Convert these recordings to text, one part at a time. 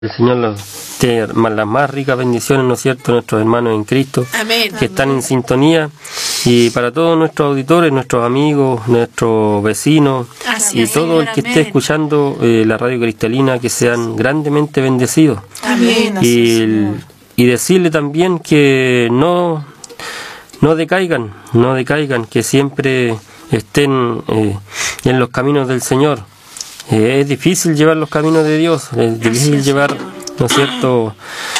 El Señor las más ricas bendiciones, ¿no es cierto?, nuestros hermanos en Cristo. Amén. Que están en sintonía, y para todos nuestros auditores, nuestros amigos, nuestros vecinos, y todo el que esté escuchando la radio cristalina, que sean grandemente bendecidos. Amén. Y decirle también que no decaigan, que siempre estén en los caminos del Señor. Es difícil llevar los caminos de Dios, es difícil llevar, ¿no es cierto?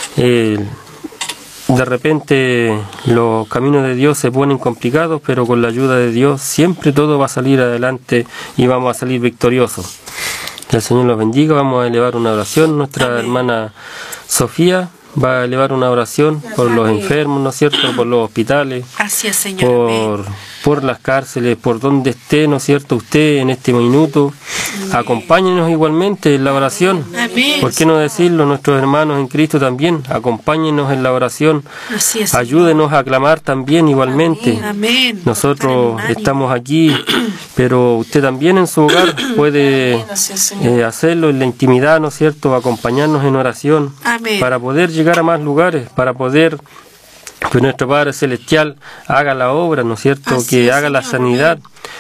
De repente los caminos de Dios se ponen complicados, pero con la ayuda de Dios siempre todo va a salir adelante y vamos a salir victoriosos. Que el Señor los bendiga. Vamos a elevar una oración. Nuestra hermana Sofía va a elevar una oración por los enfermos, ¿no es cierto?, por los hospitales, así es, Señor, por las cárceles, por donde esté, ¿no es cierto?, usted en este minuto. Acompáñenos igualmente en la oración. Amén. ¿Por qué no decirlo? Nuestros hermanos en Cristo también, acompáñenos en la oración. Así es, ayúdenos a clamar también igualmente. Amén. Nosotros estamos aquí, pero usted también en su hogar puede hacerlo en la intimidad, ¿no es cierto?, acompañarnos en oración. Amén. Para poder llegar a más lugares, para poder que nuestro Padre Celestial haga la obra, ¿no es cierto?, que haga la sanidad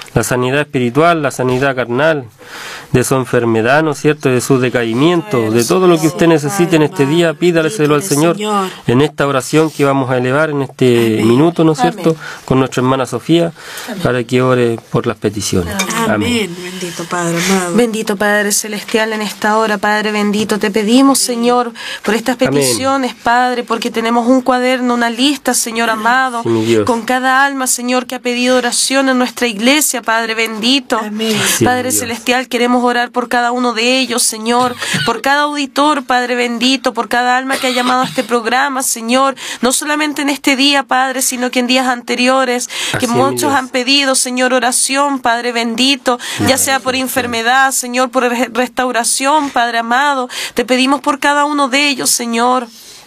espiritual, la sanidad carnal, de su enfermedad, ¿no es cierto?, de su decaimiento, de todo lo que usted necesite en este día, pídaleselo al Señor en esta oración que vamos a elevar en este minuto, ¿no es cierto?, con nuestra hermana Sofía, para que ore por las peticiones. Amén. Bendito Padre amado. Bendito Padre Celestial, en esta hora, Padre bendito, te pedimos, Señor, por estas peticiones, Padre, porque tenemos un cuaderno, una lista, Señor amado, con cada alma, Señor, que ha pedido oración en nuestra iglesia, Padre bendito. Amén. Padre Celestial, queremos orar por cada uno de ellos, Señor, por cada auditor, Padre bendito, por cada alma que ha llamado a este programa, Señor, no solamente en este día, Padre, sino que en días anteriores, que muchos han pedido, Señor, oración, Padre bendito, ya sea por enfermedad, Señor, por restauración, Padre amado, te pedimos por cada uno de ellos, Señor.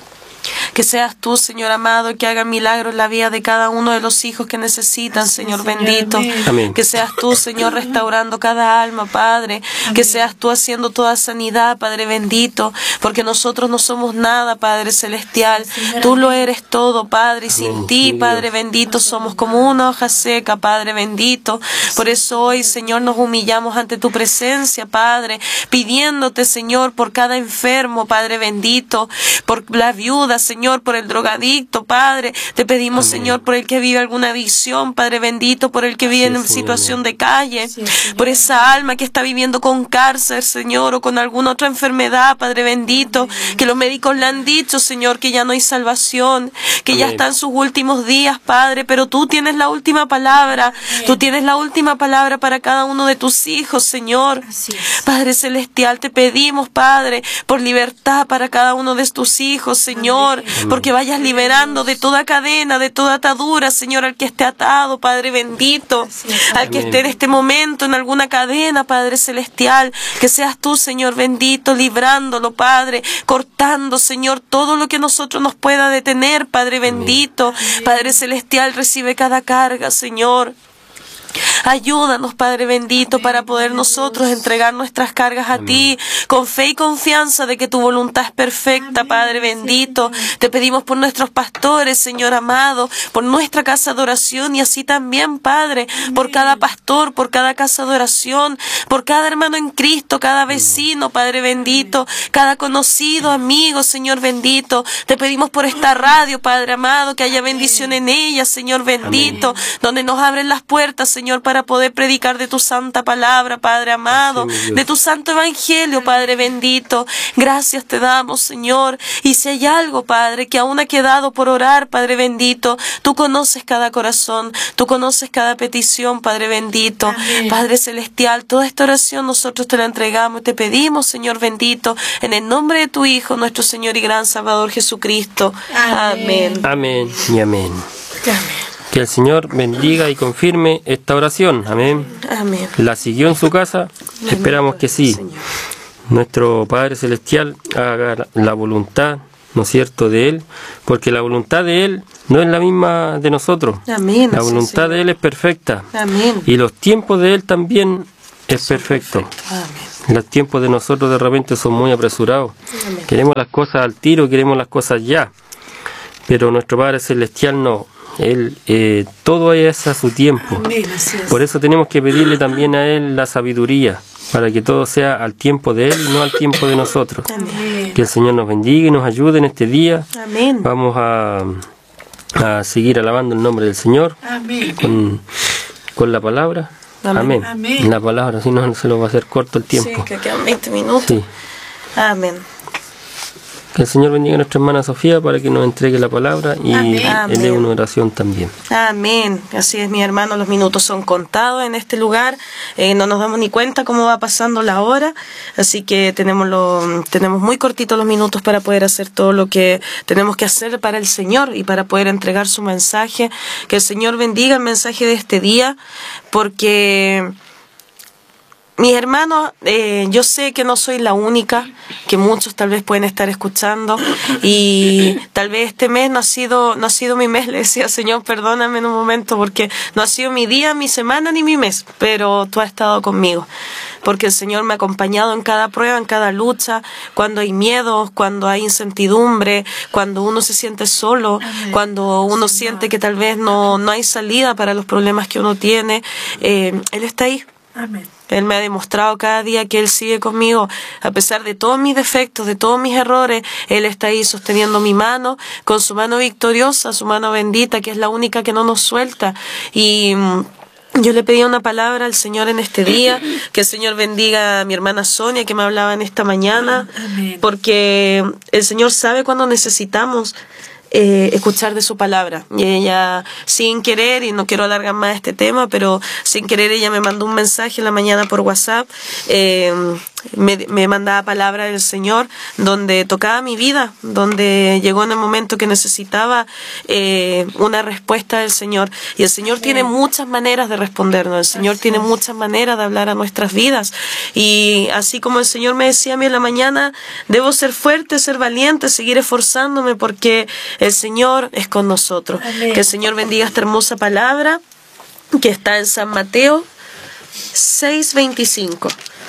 Que seas tú, Señor amado, que haga milagros en la vida de cada uno de los hijos que necesitan, Señor bendito. Amén. Que seas tú, Señor, restaurando cada alma, Padre. Amén. Que seas tú haciendo toda sanidad, Padre bendito. Porque nosotros no somos nada, Padre celestial. Tú lo eres todo, Padre. Y sin ti, Padre bendito, somos como una hoja seca, Padre bendito. Por eso hoy, Señor, nos humillamos ante tu presencia, Padre. Pidiéndote, Señor, por cada enfermo, Padre bendito. Por la viuda, Señor, por el drogadicto, Padre, te pedimos, Señor, por el que vive alguna adicción, Padre bendito, por el que vive en situación de calle, por esa alma que está viviendo con cáncer, Señor, o con alguna otra enfermedad, Padre bendito, que los médicos le han dicho, Señor, que ya no hay salvación, que ya está en sus últimos días, Padre, pero tú tienes la última palabra, tú tienes la última palabra para cada uno de tus hijos, Señor. Padre celestial, te pedimos, Padre, por libertad para cada uno de tus hijos, Señor, porque vayas liberando de toda cadena, de toda atadura, Señor, al que esté atado, Padre bendito, al que esté en este momento en alguna cadena, Padre celestial, que seas tú, Señor bendito, librándolo, Padre, cortando, Señor, todo lo que nosotros nos pueda detener, Padre bendito. Padre celestial, recibe cada carga, Señor. Ayúdanos, Padre bendito, para poder nosotros entregar nuestras cargas a ti, con fe y confianza de que tu voluntad es perfecta, Padre bendito. Te pedimos por nuestros pastores, Señor amado, por nuestra casa de oración y así también, Padre, por cada pastor, por cada casa de oración, por cada hermano en Cristo, cada vecino, Padre bendito, cada conocido, amigo, Señor bendito. Te pedimos por esta radio, Padre amado, que haya bendición en ella, Señor bendito, donde nos abren las puertas, Señor, para poder predicar de tu santa palabra, Padre amado, de tu santo evangelio, Padre bendito. Gracias te damos, Señor. Y si hay algo, Padre, que aún ha quedado por orar, Padre bendito, tú conoces cada corazón, tú conoces cada petición, Padre bendito. Amén. Padre celestial, toda esta oración nosotros te la entregamos y te pedimos, Señor bendito, en el nombre de tu Hijo, nuestro Señor y gran Salvador Jesucristo. Amén. Amén y amén. Amén. Que el Señor bendiga y confirme esta oración. Amén. Amén. ¿La siguió en su casa? Esperamos que sí. Nuestro Padre Celestial haga la voluntad, ¿no es cierto?, de Él, porque la voluntad de Él no es la misma de nosotros. Amén. La voluntad de Él es perfecta. Amén. Y los tiempos de Él también es perfecto. Amén. Los tiempos de nosotros de repente son muy apresurados. Amén. Queremos las cosas al tiro, queremos las cosas ya. Pero nuestro Padre Celestial no. Él, todo es a su tiempo. Amén, así es. Por eso tenemos que pedirle también a Él la sabiduría, para que todo sea al tiempo de Él y no al tiempo de nosotros. Amén. Que el Señor nos bendiga y nos ayude en este día. Amén. Vamos a seguir alabando el nombre del Señor Amén. con la palabra. Amén. Amén. Amén. La palabra, si no se lo va a hacer corto el tiempo. Sí, que quedan 20 minutos. Sí. Amén. Que el Señor bendiga a nuestra hermana Sofía para que nos entregue la palabra y Amén. eleve una oración también. Amén. Así es, mi hermano, los minutos son contados en este lugar. No nos damos ni cuenta cómo va pasando la hora. Así que tenemos muy cortitos los minutos para poder hacer todo lo que tenemos que hacer para el Señor y para poder entregar su mensaje. Que el Señor bendiga el mensaje de este día, porque mis hermanos, yo sé que no soy la única, que muchos tal vez pueden estar escuchando, y tal vez este mes no ha sido mi mes. Le decía, Señor, perdóname en un momento, porque no ha sido mi día, mi semana ni mi mes, pero tú has estado conmigo, porque el Señor me ha acompañado en cada prueba, en cada lucha, cuando hay miedos, cuando hay incertidumbre, cuando uno se siente solo, cuando uno siente que tal vez no hay salida para los problemas que uno tiene. Él está ahí. Amén. Él me ha demostrado cada día que Él sigue conmigo, a pesar de todos mis defectos, de todos mis errores. Él está ahí sosteniendo mi mano, con su mano victoriosa, su mano bendita, que es la única que no nos suelta. Y yo le pedí una palabra al Señor en este día, que el Señor bendiga a mi hermana Sonia, que me hablaba en esta mañana, Amén. porque el Señor sabe cuando necesitamos escuchar de su palabra. Y ella, sin querer, y no quiero alargar más este tema, pero sin querer ella me mandó un mensaje en la mañana por WhatsApp, me mandaba palabra del Señor, donde tocaba mi vida, donde llegó en el momento que necesitaba una respuesta del Señor. Y el Señor tiene muchas maneras de respondernos, el Señor tiene muchas maneras de hablar a nuestras vidas. Y así como el Señor me decía a mí en la mañana, debo ser fuerte, ser valiente, seguir esforzándome, porque el Señor es con nosotros. Amén. Que el Señor bendiga esta hermosa palabra que está en San Mateo 6:25.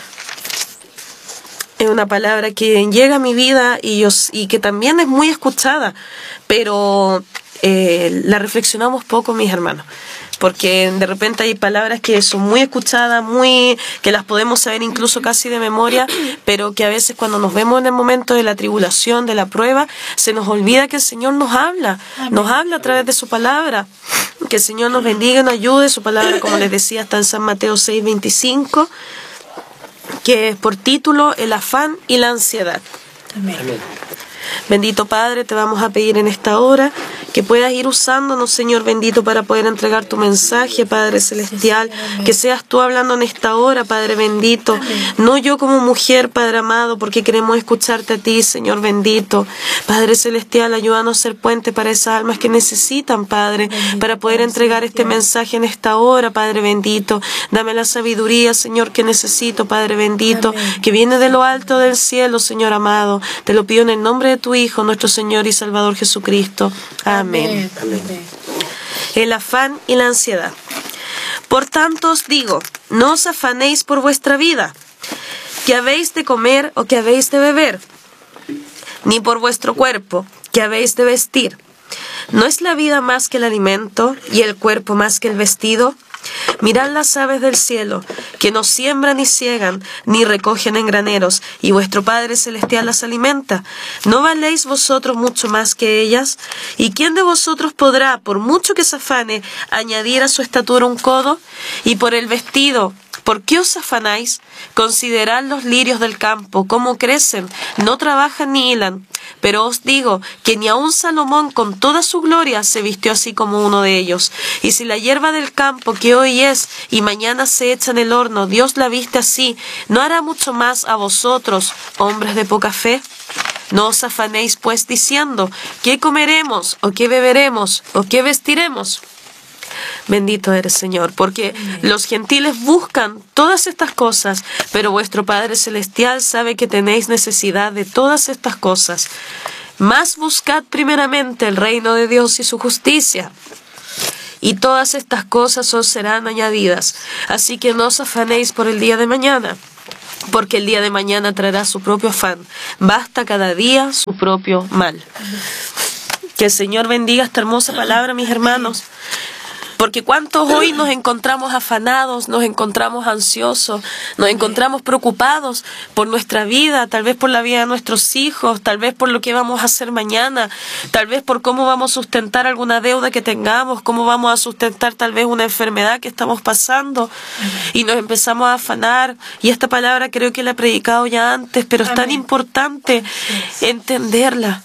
Es una palabra que llega a mi vida y que también es muy escuchada, pero la reflexionamos poco, mis hermanos, porque de repente hay palabras que son muy escuchadas, que las podemos saber incluso casi de memoria, pero que a veces cuando nos vemos en el momento de la tribulación, de la prueba, se nos olvida que el Señor nos habla a través de su palabra. Que el Señor nos bendiga y nos ayude. Su palabra, como les decía, está en San Mateo 6:25, que es por título El afán y la ansiedad. Amén. Bendito Padre, te vamos a pedir en esta hora que puedas ir usándonos, Señor bendito, para poder entregar tu mensaje, Padre Celestial, que seas tú hablando en esta hora, Padre bendito, no yo como mujer, Padre amado, porque queremos escucharte a ti, Señor bendito. Padre Celestial, ayúdanos a ser puente para esas almas que necesitan, Padre, para poder entregar este mensaje en esta hora, Padre bendito. Dame la sabiduría, Señor, que necesito, Padre bendito, que viene de lo alto del cielo, Señor amado. Te lo pido en el nombre de tu Hijo, nuestro Señor y Salvador Jesucristo. Amén. El afán y la ansiedad. Por tanto os digo, no os afanéis por vuestra vida, que habéis de comer o que habéis de beber, ni por vuestro cuerpo, que habéis de vestir. ¿No es la vida más que el alimento y el cuerpo más que el vestido? Mirad las aves del cielo, que no siembran ni ciegan, ni recogen en graneros, y vuestro Padre Celestial las alimenta. ¿No valéis vosotros mucho más que ellas? ¿Y quién de vosotros podrá, por mucho que se afane, añadir a su estatura un codo? Y por el vestido, ¿por qué os afanáis? Considerad los lirios del campo, cómo crecen, no trabajan ni hilan. Pero os digo que ni aun Salomón con toda su gloria se vistió así como uno de ellos. Y si la hierba del campo, que hoy es y mañana se echa en el horno, Dios la viste así, ¿no hará mucho más a vosotros, hombres de poca fe? No os afanéis pues diciendo, ¿qué comeremos, o qué beberemos, o qué vestiremos? Bendito eres, Señor, porque los gentiles buscan todas estas cosas, pero vuestro Padre Celestial sabe que tenéis necesidad de todas estas cosas. Mas buscad primeramente el reino de Dios y su justicia, y todas estas cosas os serán añadidas. Así que no os afanéis por el día de mañana, porque el día de mañana traerá su propio afán. Basta cada día su propio mal. Que el Señor bendiga esta hermosa palabra, mis hermanos. Porque cuántos hoy nos encontramos afanados, nos encontramos ansiosos, nos encontramos preocupados por nuestra vida, tal vez por la vida de nuestros hijos, tal vez por lo que vamos a hacer mañana, tal vez por cómo vamos a sustentar alguna deuda que tengamos, cómo vamos a sustentar tal vez una enfermedad que estamos pasando, y nos empezamos a afanar. Y esta palabra creo que la he predicado ya antes, pero es tan importante entenderla,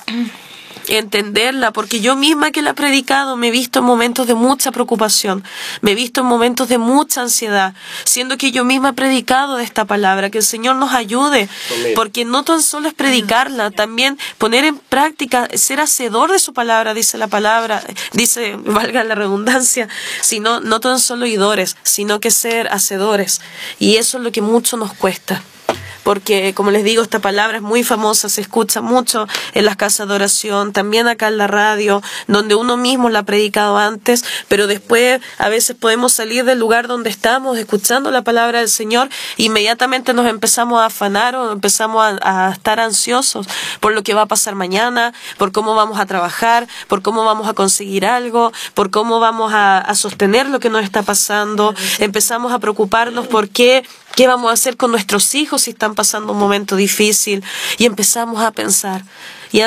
porque yo misma que la he predicado me he visto en momentos de mucha preocupación, me he visto en momentos de mucha ansiedad, siendo que yo misma he predicado de esta palabra. Que el Señor nos ayude, porque no tan solo es predicarla, también poner en práctica, ser hacedor de su palabra, dice la palabra, dice, valga la redundancia, sino no tan solo oidores, sino que ser hacedores, y eso es lo que mucho nos cuesta. Porque, como les digo, esta palabra es muy famosa, se escucha mucho en las casas de oración, también acá en la radio, donde uno mismo la ha predicado antes, pero después a veces podemos salir del lugar donde estamos escuchando la palabra del Señor, inmediatamente nos empezamos a afanar o empezamos a estar ansiosos por lo que va a pasar mañana, por cómo vamos a trabajar, por cómo vamos a conseguir algo, por cómo vamos a sostener lo que nos está pasando. Empezamos a preocuparnos por qué vamos a hacer con nuestros hijos si están pasando un momento difícil, y empezamos a pensar y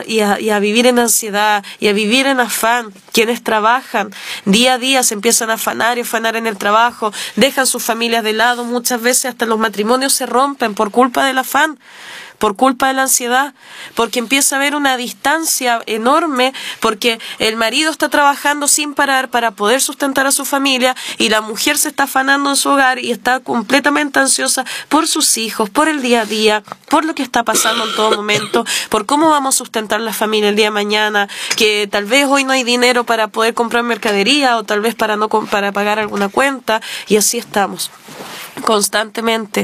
a vivir en ansiedad y a vivir en afán. Quienes trabajan día a día se empiezan a afanar y afanar en el trabajo, dejan sus familias de lado, muchas veces hasta los matrimonios se rompen por culpa del afán, por culpa de la ansiedad, porque empieza a haber una distancia enorme, porque el marido está trabajando sin parar para poder sustentar a su familia, y la mujer se está afanando en su hogar y está completamente ansiosa por sus hijos, por el día a día, por lo que está pasando en todo momento, por cómo vamos a sustentar la familia el día de mañana, que tal vez hoy no hay dinero para poder comprar mercadería, o tal vez para pagar alguna cuenta, y así estamos constantemente,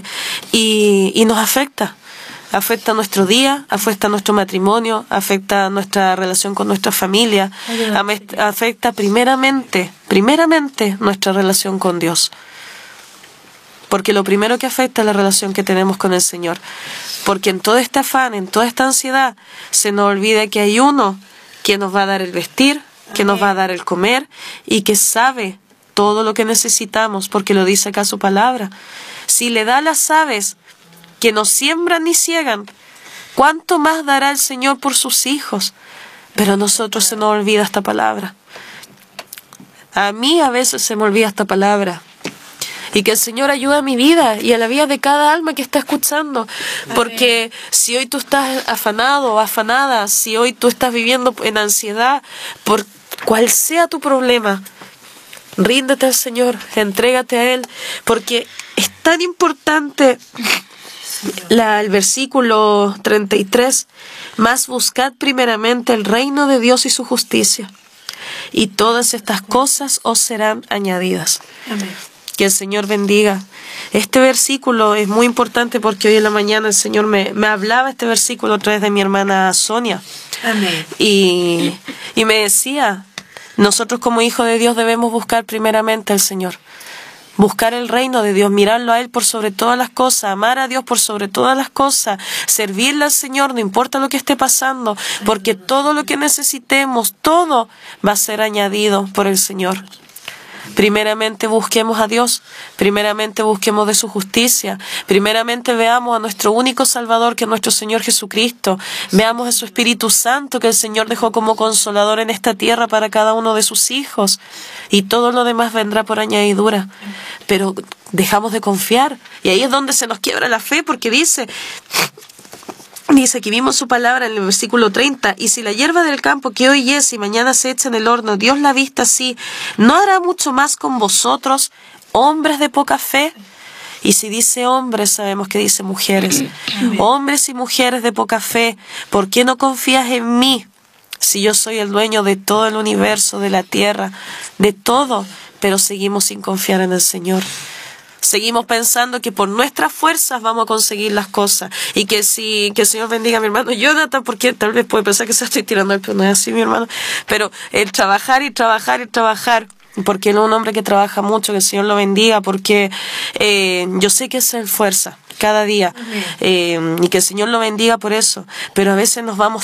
y nos afecta nuestro día, afecta nuestro matrimonio, afecta nuestra relación con nuestra familia, afecta primeramente nuestra relación con Dios. Porque lo primero que afecta es la relación que tenemos con el Señor. Porque en todo este afán, en toda esta ansiedad, se nos olvida que hay uno que nos va a dar el vestir, que nos va a dar el comer, y que sabe todo lo que necesitamos, porque lo dice acá su palabra. Si le da a las aves que no siembran ni ciegan, ¿cuánto más dará el Señor por sus hijos? Pero a nosotros se nos olvida esta palabra. A mí a veces se me olvida esta palabra. Y que el Señor ayude a mi vida y a la vida de cada alma que está escuchando. Porque si hoy tú estás afanado o afanada, si hoy tú estás viviendo en ansiedad, por cual sea tu problema, ríndete al Señor, entrégate a Él, porque es tan importante. El versículo 33, mas buscad primeramente el reino de Dios y su justicia, y todas estas cosas os serán añadidas. Amén. Que el Señor bendiga. Este versículo es muy importante, porque hoy en la mañana el Señor me hablaba este versículo a través de mi hermana Sonia. Amén. Y me decía, nosotros como hijos de Dios debemos buscar primeramente al Señor. Buscar el reino de Dios, mirarlo a Él por sobre todas las cosas, amar a Dios por sobre todas las cosas, servirle al Señor, no importa lo que esté pasando, porque todo lo que necesitemos, todo va a ser añadido por el Señor. Primeramente busquemos a Dios, primeramente busquemos de su justicia, primeramente veamos a nuestro único Salvador, que es nuestro Señor Jesucristo, veamos a su Espíritu Santo que el Señor dejó como consolador en esta tierra para cada uno de sus hijos, y todo lo demás vendrá por añadidura. Pero dejamos de confiar, y ahí es donde se nos quiebra la fe, porque dice que vimos su palabra en el versículo 30, y si la hierba del campo que hoy es y mañana se echa en el horno, Dios la vista así, ¿no hará mucho más con vosotros, hombres de poca fe? Y si dice hombres, sabemos que dice mujeres. Hombres y mujeres de poca fe, ¿por qué no confías en mí? Si yo soy el dueño de todo el universo, de la tierra, de todo, pero seguimos sin confiar en el Señor. Seguimos pensando que por nuestras fuerzas vamos a conseguir las cosas, y que el Señor bendiga a mi hermano Jonathan, porque tal vez puede pensar que se estoy tirando el pelo, no es así, mi hermano, pero el trabajar y trabajar y trabajar, porque él es un hombre que trabaja mucho, que el Señor lo bendiga, porque yo sé que se esfuerza cada día, y que el Señor lo bendiga por eso, pero a veces nos vamos